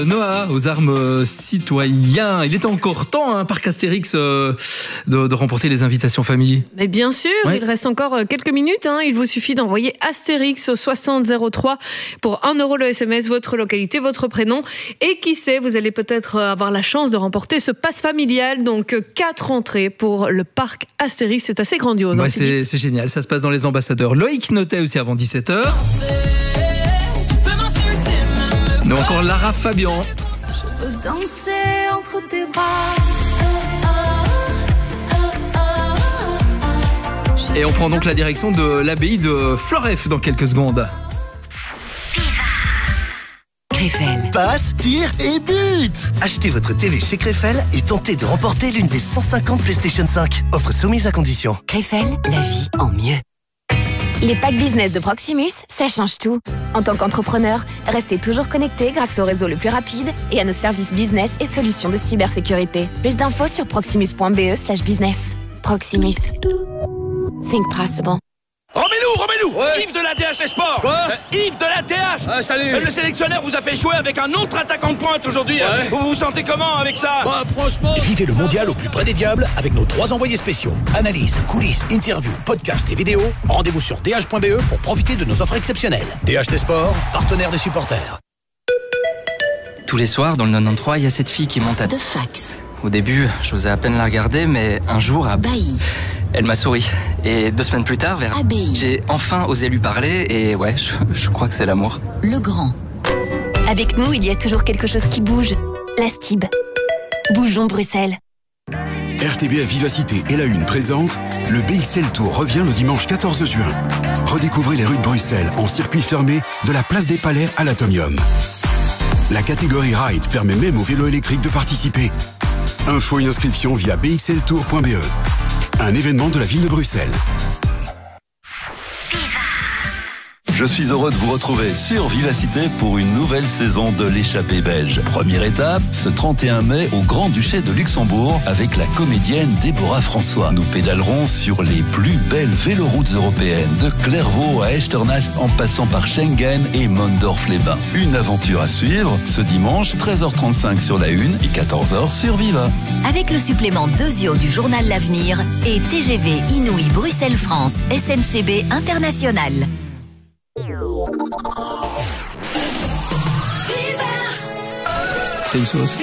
Noah, aux armes citoyens. Il est encore temps, Parc Astérix, de remporter les invitations famille. Mais bien sûr, il reste encore quelques minutes. Il vous suffit d'envoyer Astérix au 6003 pour 1 € le SMS, votre localité, votre prénom. Et qui sait, vous allez peut-être avoir la chance de remporter ce pass familial. Donc 4 entrées pour le Parc Astérix. C'est assez grandiose. C'est génial, ça se passe dans les ambassadeurs. Loïc Notet aussi avant 17h. Mais encore Lara Fabian. Je veux danser entre tes bras. Et on prend donc la direction de l'abbaye de Floref dans quelques secondes. Krefel. Passe, tire et but. Achetez votre TV chez Krefel et tentez de remporter l'une des 150 PlayStation 5. Offre soumise à condition. Krefel, la vie en mieux. Les packs business de Proximus, ça change tout. En tant qu'entrepreneur, restez toujours connecté grâce au réseau le plus rapide et à nos services business et solutions de cybersécurité. Plus d'infos sur proximus.be/business. Proximus. Think possible. Romelu Yves de la DH Les Sports. Quoi Yves de la DH. Salut. Le sélectionneur vous a fait jouer avec un autre attaquant de pointe aujourd'hui. Vous vous sentez comment avec ça? Franchement... Vivez le mondial au plus près des diables avec nos 3 envoyés spéciaux. Analyse, coulisses, interviews, podcasts et vidéos. Rendez-vous sur dh.be pour profiter de nos offres exceptionnelles. DH Les Sports, partenaire des supporters. Tous les soirs, dans le 93, il y a cette fille qui monte à... De fax. Au début, j'osais à peine la regarder, mais un jour, Bailly. elle m'a souri. Et 2 semaines plus tard, Abbaye. j'ai enfin osé lui parler et ouais, je crois que c'est l'amour. Le Grand. Avec nous, il y a toujours quelque chose qui bouge. La Stib. Bougeons Bruxelles. RTBF Vivacité et La Une présente le BXL Tour revient le dimanche 14 juin. Redécouvrez les rues de Bruxelles en circuit fermé de la place des Palais à l'Atomium. La catégorie Ride permet même aux vélos électriques de participer. Info et inscription via bxltour.be. Un événement de la ville de Bruxelles. Je suis heureux de vous retrouver sur Vivacité pour une nouvelle saison de l'échappée belge. Première étape, ce 31 mai au Grand-Duché de Luxembourg avec la comédienne Déborah François. Nous pédalerons sur les plus belles véloroutes européennes, de Clairvaux à Echternach en passant par Schengen et Mondorf-les-Bains. Une aventure à suivre ce dimanche, 13h35 sur La Une et 14h sur Viva. Avec le supplément Dosio du journal L'Avenir et TGV Inouï Bruxelles-France SNCB International. C'est une sauce.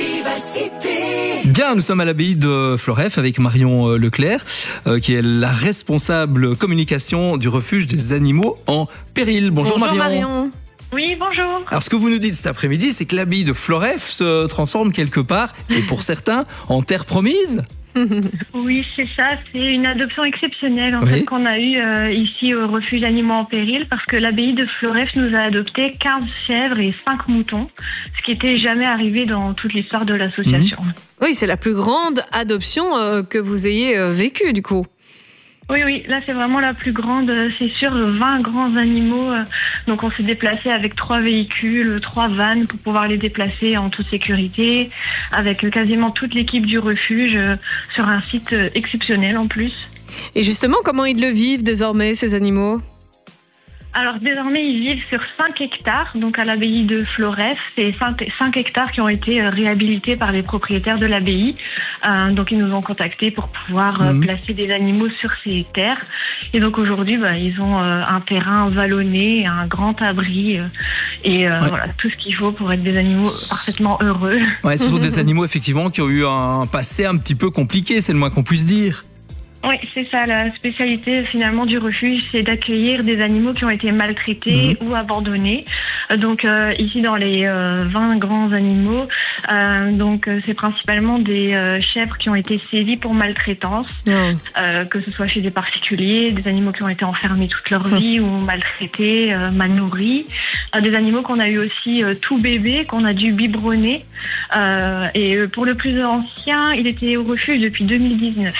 Bien, nous sommes à l'abbaye de Floref avec Marion Leclerc, qui est la responsable communication du refuge des animaux en péril. Bonjour Marion. Oui, bonjour. Alors ce que vous nous dites cet après-midi, c'est que l'abbaye de Floref se transforme quelque part, et pour certains, en terre promise. Oui, c'est ça. C'est une adoption exceptionnelle en fait, qu'on a eue ici au refuge d'animaux en péril, parce que l'abbaye de Floref nous a adopté 15 chèvres et 5 moutons, ce qui n'était jamais arrivé dans toute l'histoire de l'association. Oui, c'est la plus grande adoption que vous ayez vécue du coup. Oui, là c'est vraiment la plus grande, c'est sûr, 20 grands animaux. Donc on s'est déplacé avec 3 véhicules, 3 vannes pour pouvoir les déplacer en toute sécurité, avec quasiment toute l'équipe du refuge sur un site exceptionnel en plus. Et justement, comment ils le vivent désormais ces animaux ? Alors désormais, ils vivent sur 5 hectares, donc à l'abbaye de Floref. C'est 5 hectares qui ont été réhabilités par les propriétaires de l'abbaye. Donc ils nous ont contactés pour pouvoir placer des animaux sur ces terres. Et donc aujourd'hui, ils ont un terrain vallonné, un grand abri et voilà, tout ce qu'il faut pour être des animaux parfaitement heureux. Ouais, ce sont des animaux effectivement qui ont eu un passé un petit peu compliqué, c'est le moins qu'on puisse dire. Oui, c'est ça. La spécialité finalement du refuge, c'est d'accueillir des animaux qui ont été maltraités ou abandonnés. Donc ici dans les 20 grands animaux, c'est principalement des chèvres qui ont été saisis pour maltraitance, que ce soit chez des particuliers, des animaux qui ont été enfermés toute leur vie ou maltraités, mal nourris, des animaux qu'on a eu aussi tout bébé, qu'on a dû biberonner. Et pour le plus ancien, il était au refuge depuis 2019.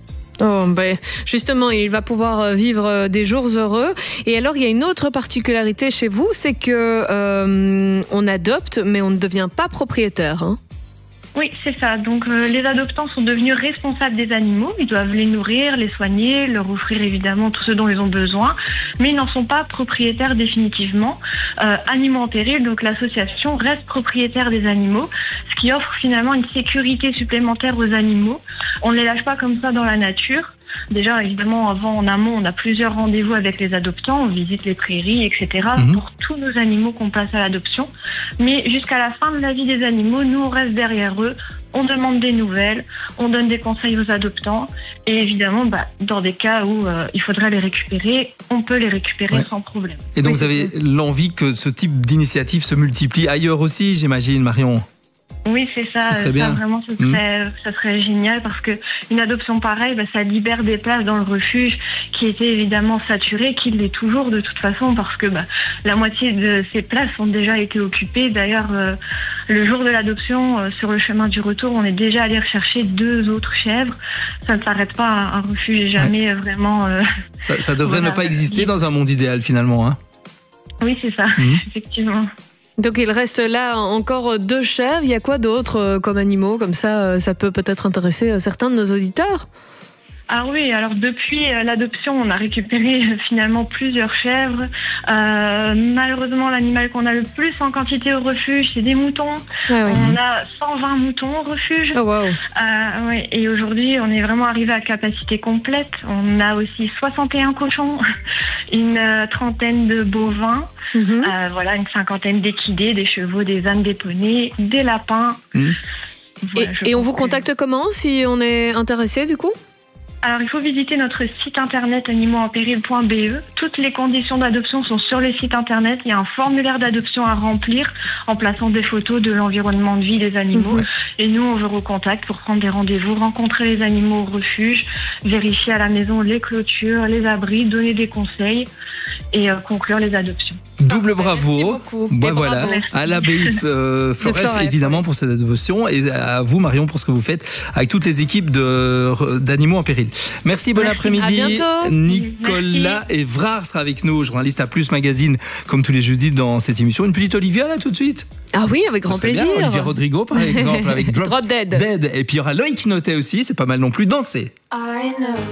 Justement, il va pouvoir vivre des jours heureux. Et alors, il y a une autre particularité chez vous, c'est que on adopte, mais on ne devient pas propriétaire. Oui, c'est ça. Donc, les adoptants sont devenus responsables des animaux. Ils doivent les nourrir, les soigner, leur offrir évidemment tout ce dont ils ont besoin. Mais ils n'en sont pas propriétaires définitivement. Animaux en péril, donc l'association reste propriétaire des animaux, ce qui offre finalement une sécurité supplémentaire aux animaux. On ne les lâche pas comme ça dans la nature. Déjà, évidemment, en amont, on a plusieurs rendez-vous avec les adoptants, on visite les prairies, etc. pour tous nos animaux qu'on place à l'adoption. Mais jusqu'à la fin de la vie des animaux, nous, on reste derrière eux, on demande des nouvelles, on donne des conseils aux adoptants. Et évidemment, dans des cas où il faudrait les récupérer, on peut les récupérer sans problème. Et donc, vous avez l'envie que ce type d'initiative se multiplie ailleurs aussi, j'imagine, Marion? Oui, c'est ça. Ça serait bien. Vraiment, ça serait génial parce que une adoption pareille, ça libère des places dans le refuge qui étaient évidemment saturées, qui l'est toujours de toute façon parce que la moitié de ces places ont déjà été occupées. D'ailleurs, le jour de l'adoption, sur le chemin du retour, on est déjà allé rechercher 2 autres chèvres. Ça ne s'arrête pas, un refuge jamais vraiment... Ça devrait ne pas exister dans un monde idéal finalement, hein? Oui, c'est ça, effectivement. Donc il reste là encore 2 chèvres. Il y a quoi d'autre comme animaux? Comme ça peut peut-être intéresser certains de nos auditeurs. Ah oui, alors depuis l'adoption, on a récupéré finalement plusieurs chèvres. Malheureusement, l'animal qu'on a le plus en quantité au refuge, c'est des moutons. On a 120 moutons au refuge. Oh, wow. Oui, et aujourd'hui, on est vraiment arrivé à capacité complète. On a aussi 61 cochons, une trentaine de bovins, voilà, une cinquantaine d'équidés, des chevaux, des ânes, des poneys, des lapins. Voilà, et on vous contacte comment si on est intéressé du coup? Alors, il faut visiter notre site internet animauxenpéril.be. Toutes les conditions d'adoption sont sur le site internet. Il y a un formulaire d'adoption à remplir en plaçant des photos de l'environnement de vie des animaux. Et nous, on vous recontacte pour prendre des rendez-vous, rencontrer les animaux au refuge, vérifier à la maison les clôtures, les abris, donner des conseils et conclure les adoptions. Double bravo. Merci beaucoup. Voilà, à l'abbaye Floref évidemment pour cette adoption et à vous Marion pour ce que vous faites avec toutes les équipes d'animaux en péril. Merci, bon après-midi. À bientôt. Nicolas Évrard sera avec nous, journaliste à Plus Magazine comme tous les jeudis dans cette émission. Une petite Olivia là tout de suite? Ah oui, avec grand plaisir. Bien, Olivia Rodrigo par exemple avec Drop Dead. Et puis il y aura Loïc Notet aussi, c'est pas mal non plus, Danser.